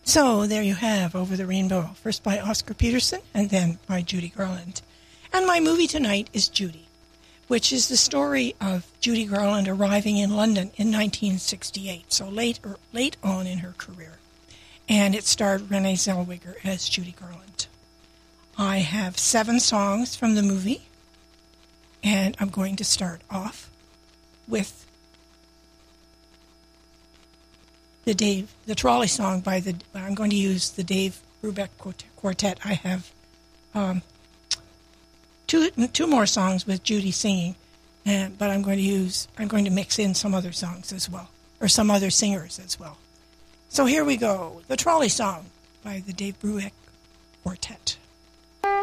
So there you have Over the Rainbow, first by Oscar Peterson and then by Judy Garland. And my movie tonight is Judy, which is the story of Judy Garland arriving in London in 1968, so late on in her career. And it starred Renee Zellweger as Judy Garland. I have 7 songs from the movie, and I'm going to start off with the trolley song I'm going to use the Dave Brubeck Quartet. I have two more songs with Judy singing, but I'm going to mix in some other songs as well, or some other singers as well. So here we go, the trolley song by the Dave Brubeck Quartet.